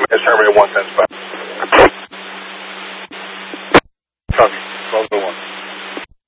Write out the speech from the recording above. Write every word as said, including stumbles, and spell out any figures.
That's terminated one ten spot. Copy. twelve oh one.